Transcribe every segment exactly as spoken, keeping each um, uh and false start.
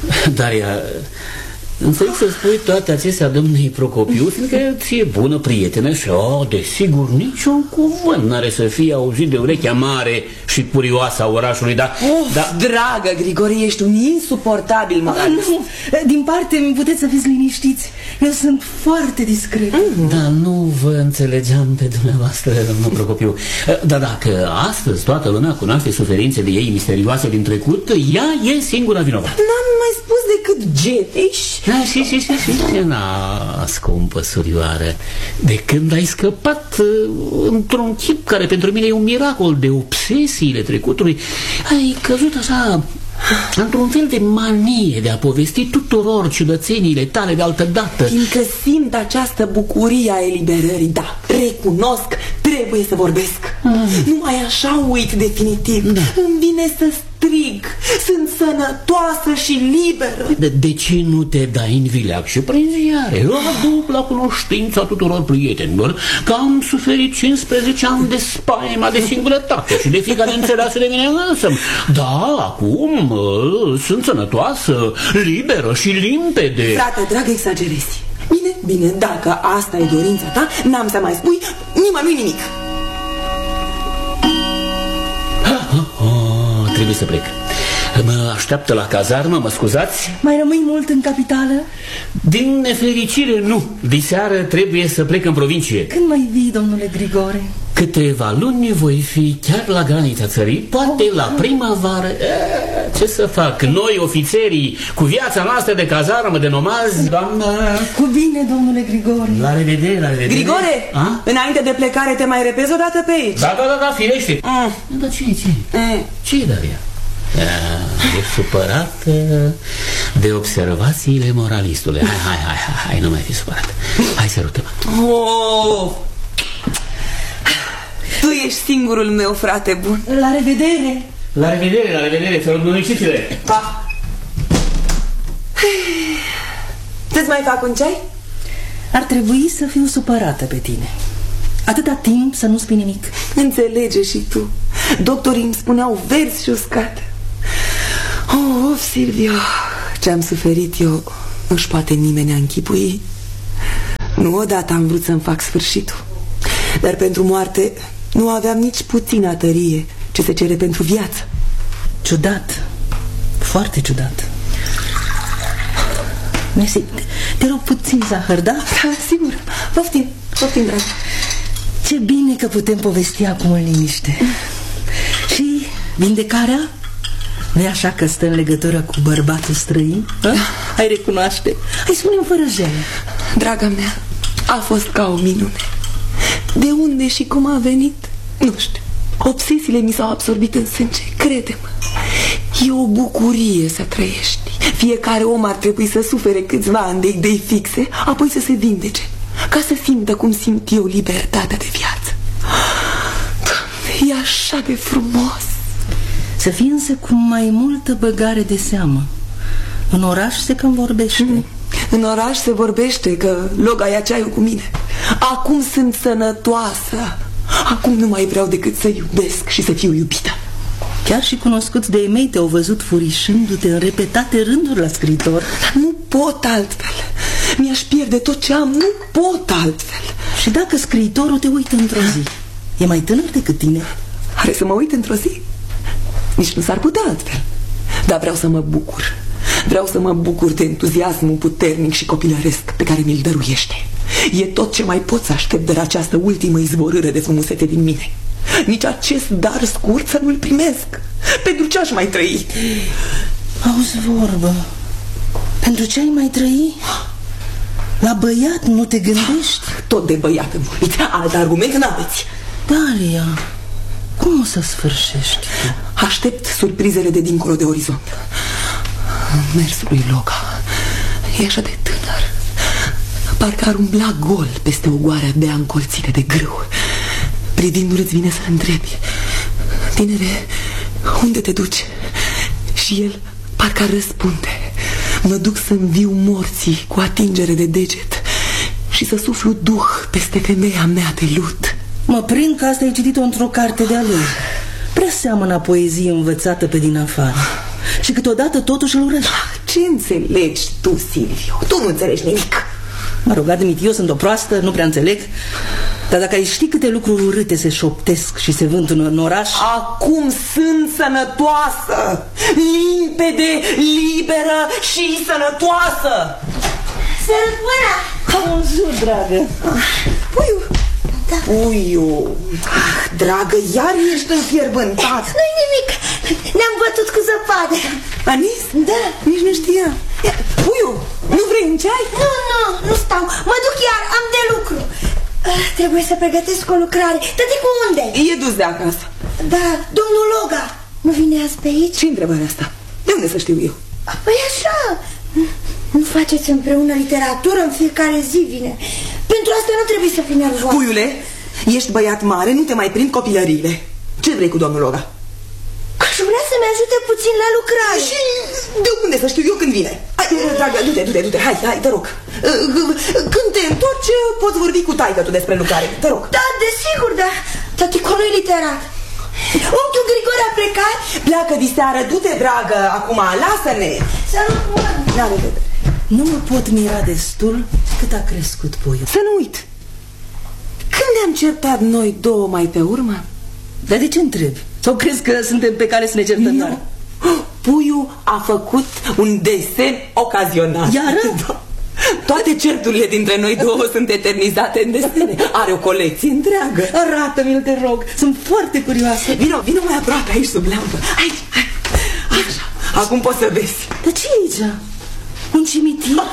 Daria, înțeleg să spui toate acestea domnului Procopiu, fiindcă ți-e bună prietenă și, oh, desigur, niciun cuvânt n-are să fie auzit de urechea mare și curioasă a orașului, dar... Of, da... dragă Grigore, ești un insuportabil moralist. Din parte, puteți să fiți liniștiți. Eu sunt foarte discret. Mm-hmm. Dar nu vă înțelegeam pe dumneavoastră, domnul Procopiu. Dar dacă astăzi toată lumea cunoaște suferințele ei misterioase din trecut, ea e singura vinovată. N-am mai spus decât Geteș. Da, și, și, și, și, na, scumpă surioară, de când ai scăpat uh, într-un chip care pentru mine e un miracol de obsesiile trecutului, ai căzut așa într-un fel de manie de a povesti tuturor ciudățeniile tale de altădată. Fiindcă simt această bucurie a eliberării, da, recunosc, trebuie să vorbesc. Mm. Numai așa uit definitiv. Da. Îmi vine să strig, sunt sănătoasă și liberă. De, de ce nu te dai în vileag și prin ziare? Aduc la cunoștința tuturor prietenilor că am suferit cincisprezece ani de spaima, de singurătate și de frica de înțeleasă de mine însămi. Da, acum sunt sănătoasă, liberă și limpede. Frate, drag, exagerezi. Bine, bine, dacă asta e dorința ta, n-am să mai spui nimănui nimic. Oh, trebuie să plec. Mă așteaptă la cazarmă, mă scuzați? Mai rămâi mult în capitală? Din nefericire, nu. Diseară trebuie să plec în provincie. Când mai vii, domnule Grigore? Câteva luni voi fi chiar la granița țării, poate oh, la primăvară. E, ce să fac? Noi, ofițerii, cu viața noastră de cazarmă, de nomazi, doamnă... Cu bine, domnule Grigore. La revedere, la revedere. Grigore, a? Înainte de plecare te mai repezi o dată pe aici? Da, da, da, da, firește. Mm. Dar ce e, ce e? Ce-i, Daria? E supărată de observațiile moralistului. Hai, hai, hai, hai, hai, nu mai fi supărat. Hai, sărută-mă. Oh! Tu ești singurul meu frate bun. La revedere. La revedere, la revedere, sărut-mănicițile. Pa. Să-ți mai fac un ceai? Ar trebui să fiu supărată pe tine. Atâta timp să nu spui nimic. Înțelege și tu. Doctorii îmi spuneau verzi și uscat. Oh, of, Silvio, ce-am suferit eu nu-și poate nimeni închipui. Nu odată am vrut să-mi fac sfârșitul, dar pentru moarte nu aveam nici puțină tărie ce se cere pentru viață. Ciudat, foarte ciudat. Mersi, te rog puțin zahăr, da? Da, sigur, poftim, poftim, drag. Ce bine că putem povesti acum în liniște. Și vindecarea? Nu-i așa că stă în legătură cu bărbatul străin? Da. Hai, recunoaște. Hai, spune-mi fără jenă. Draga mea, a fost ca o minune. De unde și cum a venit? Nu știu. Obsesiile mi s-au absorbit în sânge, crede-mă. E o bucurie să trăiești. Fiecare om ar trebui să sufere câțiva ani de idei fixe, apoi să se vindece, ca să simtă cum simt eu libertatea de viață. Doamne, e așa de frumos. Să fie însă cu mai multă băgare de seamă. În oraș se cam vorbește. Mm. În oraș se vorbește că Loga ia ceaiul cu mine. Acum sunt sănătoasă. Acum nu mai vreau decât să iubesc și să fiu iubită. Chiar și cunoscuți de-ai mei te-au văzut furișându-te în repetate rânduri la scriitor. Nu pot altfel. Mi-aș pierde tot ce am. Nu pot altfel. Și dacă scriitorul te uită într-o zi, e mai tânăr decât tine? Are să mă uit într-o zi? Nici nu s-ar putea altfel. Dar vreau să mă bucur. Vreau să mă bucur de entuziasmul puternic și copilăresc pe care mi-l dăruiește. E tot ce mai pot să aștept de la această ultimă izvorâre de frumusețe din mine. Nici acest dar scurt să nu-l primesc. Pentru ce aș mai trăi? Auzi vorbă. Pentru ce ai mai trăi? La băiat nu te gândești? Tot de băiat îmi vorbiți. Alt argument n-aveți. Daria, cum o să sfârșești? Aștept surprizele de dincolo de orizont. Mersul lui Loga e așa de tânăr. Parcă ar umbla gol peste o goară abia încolțită de grâu. Privindu-l îți vine să întrebi: tinere, unde te duci? Și el parcă ar răspunde: mă duc să-mi viu morții cu atingere de deget și să suflu duh peste femeia mea de lut. Mă prind că asta ai citit-o într-o carte de-a lui. Prea seamănă poezie învățată pe din afară. Și câteodată totuși îl urăști. Ce înțelegi tu, Silviu? Tu nu înțelegi nimic. Mă rog, admit, eu sunt o proastă, nu prea înțeleg. Dar dacă ai ști câte lucruri urâte se șoptesc și se vânt în oraș... Acum sunt sănătoasă, limpede, liberă și sănătoasă. Sărut mâna. Bonjour, dragă. Puiu. Da. Puiu. Ah, dragă, iar ești înfierbântat. Nu-i nimic. Ne-am bătut cu zăpadă. Anis? Da. Nici nu știam. Puiu, nu vrei un ceai? Nu, nu, nu stau. Mă duc iar, am de lucru. Uh, trebuie să pregătesc o lucrare. Tăticu, unde? E dus de acasă. Da, domnul Loga. Nu vine azi pe aici? Ce întrebare asta? De unde să știu eu? Păi așa. Nu faceți împreună literatură în fiecare zi vine. Pentru asta nu trebuie să fii nervoasă. Puiule, ești băiat mare, nu te mai prind copilăriile. Ce vrei cu domnul Loga? Aș vrea să-mi ajute puțin la lucrare. Și de unde să știu eu când vine? Hai, dragă, du-te, du-te, du-te, hai, hai, te rog. Când te întorci, poți vorbi cu taică tu despre lucrare, te rog. Da, desigur, dar tăticu nu-i literat. Unchiul Grigore a plecat. Pleacă diseară, du-te, dragă, acum, lasă-ne. Sărut mâna. Nu mă pot mira destul cât a crescut Puiu. Să nu uit. Când ne-am certat noi două mai pe urmă? Dar de ce întrebi? Sau crezi că suntem pe care să ne certăm? Nu. Puiu a făcut un desen ocazional. Iară? Da. Toate certurile dintre noi două sunt eternizate în desene. Are o colecție întreagă. Arată-mi-l, te rog, sunt foarte curioasă. Vino, vino mai aproape aici sub lampă. Hai, hai. Așa, acum poți să vezi. Dar ce e aici? Un cimitir?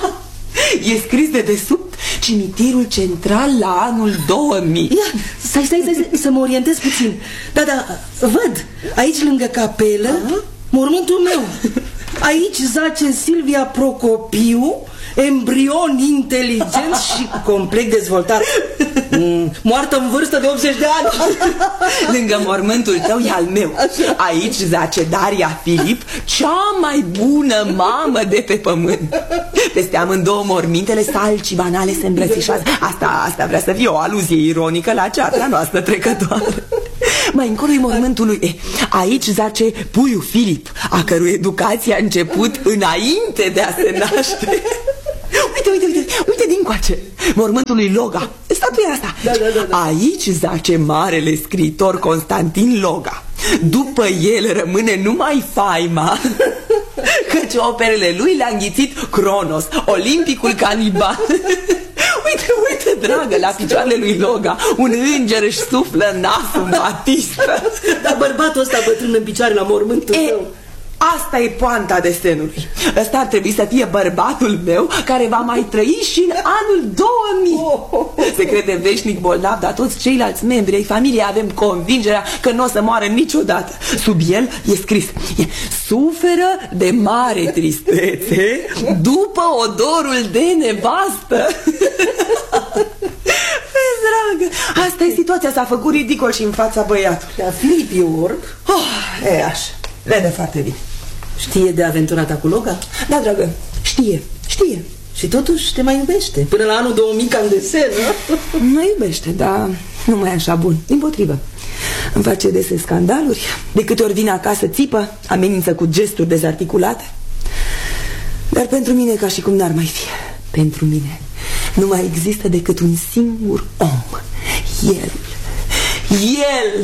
E scris de desubt cimitirul central la anul două mii. Ia, stai, stai, stai, să mă orientez puțin. Da, da, văd, aici lângă capelă, uh-huh, mormântul meu. Aici zace Silvia Procopiu, embrion inteligent și complet dezvoltat. Moartă în vârstă de optzeci de ani. Lângă mormântul tău e al meu. Aici zace Daria Filip, cea mai bună mamă de pe pământ. Peste amândouă mormintele salci banale se îmbrățișează. Asta, asta vrea să fie o aluzie ironică la ceatra noastră trecătoare. Mai încolo e mormântul lui e, aici zace Puiu Filip, a cărui educație a început înainte de a se naște. Uite, uite, uite, uite dincoace, mormântul lui Loga, statuia asta. Da, da, da, da. Aici zace marele scriitor Constantin Loga. După el rămâne numai faima, căci operele lui le-a înghițit Cronos, olimpicul canibal. Uite, uite, dragă, la picioarele lui Loga un înger își suflă nasul în batistă. Dar bărbatul ăsta bătrân în picioare la mormântul e, tău. Asta e poanta desenului. Ăsta ar trebui să fie bărbatul meu, care va mai trăi și în anul două mii. Se crede veșnic bolnav, dar toți ceilalți membri ai familiei avem convingerea că nu o să moară niciodată. Sub el e scris e, suferă de mare tristețe după odorul de nevastă. Vezi, dragă, asta e situația, s-a făcut ridicol și în fața băiatului. Dar Filip e orb. Oh, e așa, vede foarte bine. Știe de aventura ta cu Loga? Da, dragă, știe, știe. Și totuși te mai iubește. Până la anul două mii, ca în desen, nu? Mă iubește, dar nu mai e așa bun. Dimpotrivă, îmi face dese scandaluri. De câte ori vine acasă țipă, amenință cu gesturi dezarticulate. Dar pentru mine ca și cum n-ar mai fi. Pentru mine nu mai există decât un singur om. El. El.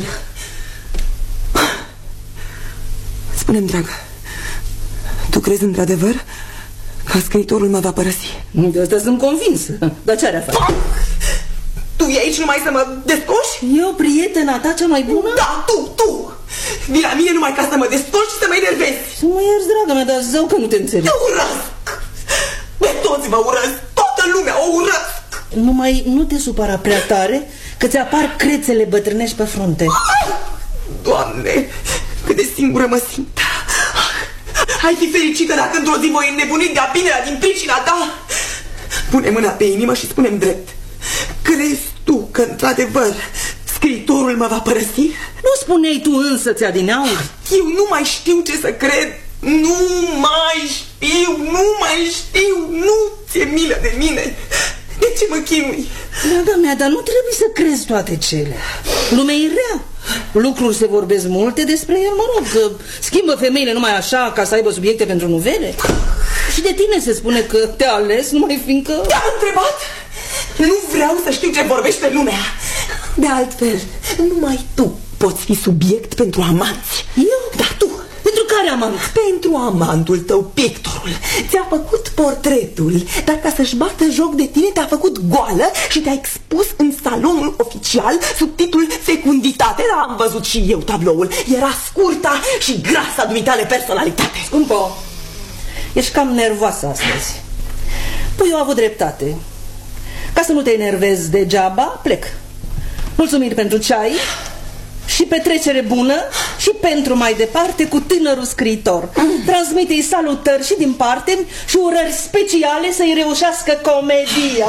Spune-mi, dragă, tu crezi într-adevăr că scriitorul mă va părăsi? De asta sunt convinsă. Dar ce are a face? Tu e aici numai să mă descoși? Eu, prietena ta cea mai bună? Da, tu, tu! Vii la mine numai ca să mă descoși și să mă enervezi. Să mă ierți, dragă mea, dar zău că nu te înțeleg. Te urăsc! Pe toți vă urăsc! Toată lumea o urăsc! Numai nu te supăra prea tare, că ți apar crețele bătrânești pe frunte. Doamne, cât de singură mă simt. Ai fi fericită dacă într-o zi voi înnebuni de-a binerea din pricina ta. Pune mâna pe inimă și spune-mi drept. Crezi tu că într-adevăr scriitorul mă va părăsi? Nu spuneai tu însă ți adineauri? Eu nu mai știu ce să cred. Nu mai știu, nu mai știu. Nu ți-e milă de mine. De ce mă chinui? Draga mea, dar nu trebuie să crezi toate cele. Lumea e rea. Lucruri se vorbesc multe despre el, mă rog, că schimbă femeile numai așa ca să aibă subiecte pentru nuvele. Și de tine se spune că te-a ales numai fiindcă... Te-am întrebat? Nu vreau să știu ce vorbește lumea. De altfel, numai tu poți fi subiect pentru amanți. Eu? Da, tu. Pentru care amant? Pentru amantul tău, pictorul. Ți-a făcut portretul, dar ca să-și bată joc de tine te-a făcut goală și te-a expus în salonul oficial sub titlul Secunditate. Da, am văzut și eu tabloul. Era scurta și grasa dumitale personalitate. Scumpo, ești cam nervoasă astăzi. Păi eu am avut dreptate. Ca să nu te enervezi degeaba, plec. Mulțumiri pentru ceai și petrecere bună și pentru mai departe cu tânărul scriitor. Transmite-i salutări și din parte și urări speciale să-i reușească comedia.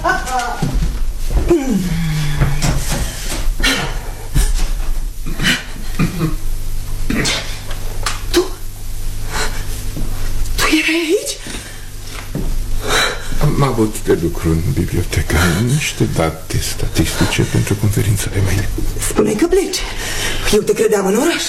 Tu? Tu erai aici? Am avut de lucru în bibliotecă niște date statistice pentru conferința de mâine. Spune că pleci. Eu te credeam în oraș.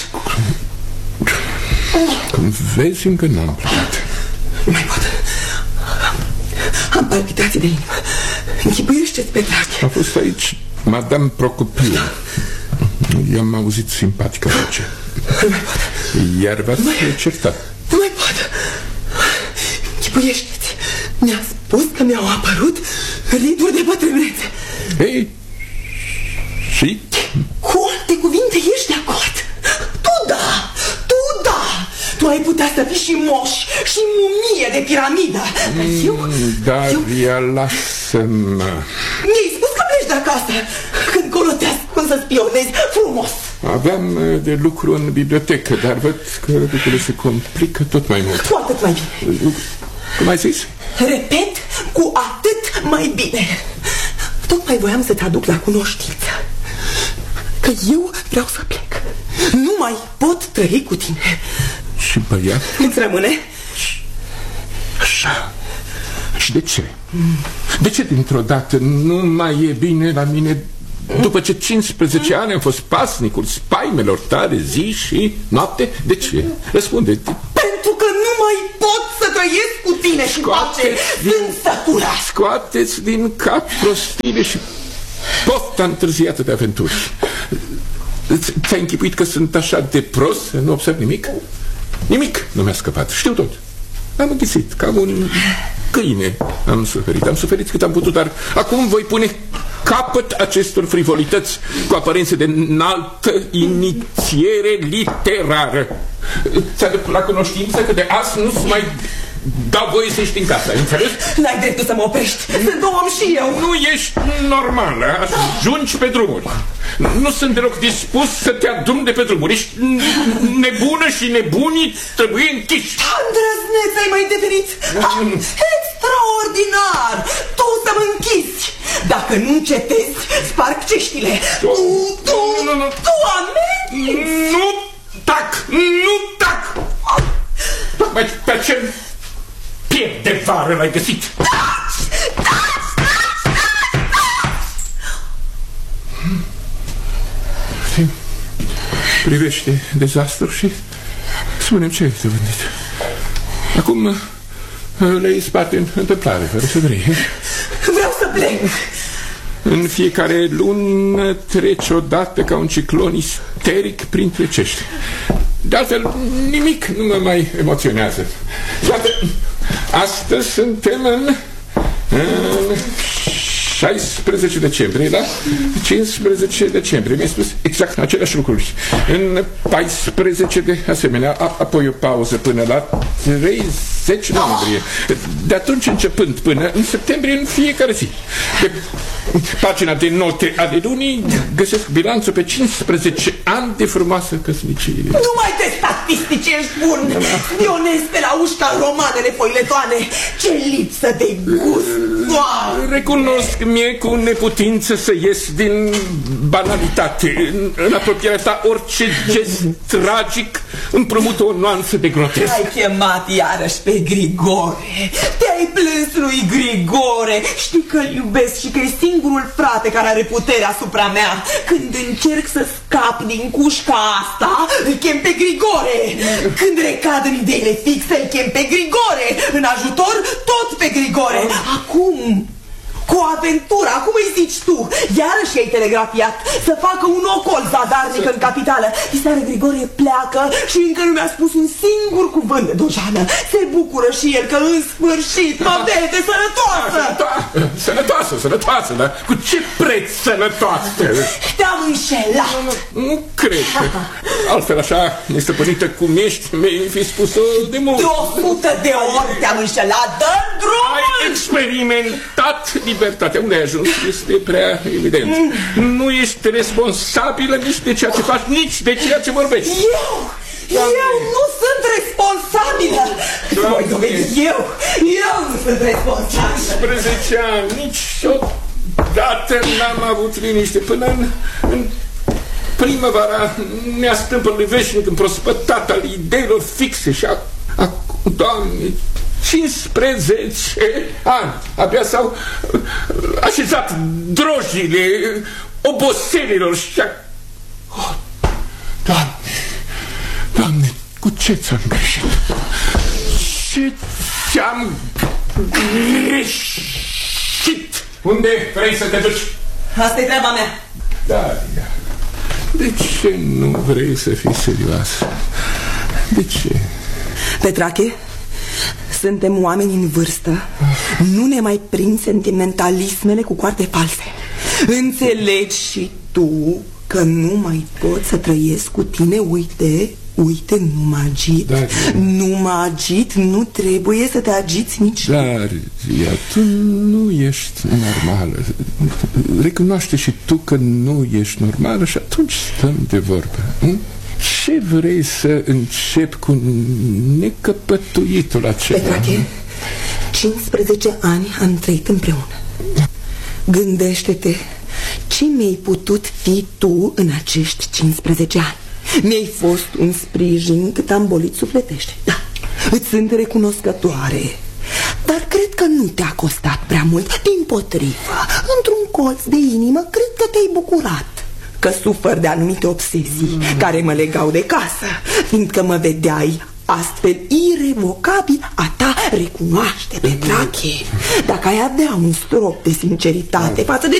Cum vezi, încă n-am plecat. Nu mai pot. Am, am palpitații de inimă. Închipuiește-ți pe dragi. A fost aici Madame Procopiu. I-am auzit simpatică voce. Nu mai pot. Iar v-ați certat. Nu mai pot. Închipuiește-ți. Mi-a spus că mi-au apărut rituri de bătrânețe. Ei, și? Cu alte cuvinte, ești de acord? Tu da, tu da. Tu ai putea să fii și moș și mumie de piramidă. Dar eu... Dar eu... ea lasă-mă. Mi-ai spus că pleci de acasă. Când colo te ascund să spionezi frumos. Aveam de lucru în bibliotecă, dar văd că lucrurile se complică tot mai mult. Cu atât mai bine. Cum ai zis? Repet, cu atât mai bine. Tocmai voiam să te aduc la cunoștință că eu vreau să plec. Nu mai pot trăi cu tine. Și băiat? Îți rămâne? Așa. Și de ce? De ce dintr-o dată nu mai e bine la mine după ce cincisprezece ani am fost pasnicul spaimelor tale zi și noapte? De ce? Răspunde. Pentru că nu mai pot să trăiesc cu tine și pace. Sunt sătura. Scoateți din cap prostile și pofta întârziată de aventuri. Ți-ai închipuit că sunt așa de prost să nu observ nimic? Nimic nu mi-a scăpat, știu tot. Am înghițit, ca un câine. Am suferit, am suferit cât am putut, dar acum voi pune capăt acestor frivolități cu aparențe de înaltă inițiere literară. Ți-aduc la cunoștință că de azi nu-ți mai dau voie să ieși din casă, ai înțeles? N-ai dreptul să mă oprești, sunt om și eu. Nu ești normală, ajungi pe drumuri. Nu sunt deloc dispus să te adun de pe drumuri. Ești nebună și nebunii trebuie închiși. Îndrăzneț ai mai devenit. Extraordinar. Tu să mă închizi. Dacă nu încetezi, sparg ceștile. Tu, tu, nu, nu, tu ameninți. Nu tac, nu tac. Tocmai pe acel piep de vară l-ai găsit. Taci, taci, taci, taci. Privește dezastru și spune-mi ce ai vândit. Acum le-ai spate în întâmplare, fără să vrei. Vreau să plec. În fiecare lună trece odată ca un ciclon isteric printre cești. De altfel, nimic nu mă mai emoționează. Iată, astăzi suntem în, în șaisprezece decembrie, da? cincisprezece decembrie, mi-ai spus exact aceleași lucruri. În paisprezece de asemenea, apoi o pauză până la treizeci noiembrie. De atunci începând până în septembrie în fiecare zi. Pe pagina de note ale lunii găsesc bilanțul pe cincisprezece ani de frumoasă căsnicie. Numai de statistici ești bun. Spionezi pe la ușca romanele foiletoane. Ce lipsă de gust. Wow. Recunosc mie cu neputință să ies din banalitate. În, în apropierea ta orice gest tragic împrumută o nuanță de grotesc. Ai chemat iarăși pe Grigore. Te-ai plâns lui Grigore. Știi că îl iubesc și că e singurul frate care are putere asupra mea. Când încerc să scap din cușca asta, îl chem pe Grigore. Când recad în ideile fixe, îl chem pe Grigore. În ajutor, tot pe Grigore. Acum, cu o aventură, acum îi zici tu. Iarăși ai telegrafiat să facă un ocol zadarnic în capitală. Diseară Grigore pleacă și încă nu mi-a spus un singur cuvânt. Dojană, se bucură și el că în sfârșit mă vede sănătoasă. Sănătoasă, sănătoasă, dar cu ce preț sănătoasă? Te-am înșelat. Nu, nu, nu cred că altfel așa, nestăpânită cum ești, mi-ai fi spus-o de mult. De o sută de ori te-am înșelat. Dă drumul! Ai experimentat libertatea. Unde ai ajuns? Este prea evident. Nu ești responsabilă nici de ceea ce faci, nici de ceea ce vorbești. Eu? Eu nu sunt responsabilă. Voi dovedi eu. Eu nu sunt responsabilă. cincisprezece ani, niciodată n-am avut liniște până în, în primăvara neastâmpălului veșnic împrospătat al ideilor fixe și acum, Doamne, cincisprezece ani abia s-au așezat drojile oboselilor și oh, Doamne, Doamne, cu ce ți-am greșit? Ce ți-am greșit? Unde vrei să te duci? Asta e treaba mea. Daria, de ce nu vrei să fii serioasă? De ce? Petrache, suntem oameni în vârstă. Nu ne mai prind sentimentalismele cu coarde false. Înțelegi și tu că nu mai pot să trăiesc cu tine. Uite, uite, nu mă agit. Daria. Nu mă agit, nu trebuie să te agiți nici. Daria, tu nu ești normală. Recunoaște și tu că nu ești normală și atunci stăm de vorbă. Hm? Ce vrei să încep cu necăpătuitul acela? Petrache, cincisprezece ani am trăit împreună. Gândește-te ce mi-ai putut fi tu în acești cincisprezece ani. Mi-ai fost un sprijin cât am bolit sufletește. Da, îți sunt recunoscătoare. Dar cred că nu te-a costat prea mult. Dimpotrivă, într-un colț de inimă, cred că te-ai bucurat că sufăr de anumite obsesii mm. care mă legau de casă, fiindcă mă vedeai astfel irevocabil a ta. Recunoaște, Petrache, dacă ai avea un strop de sinceritate față de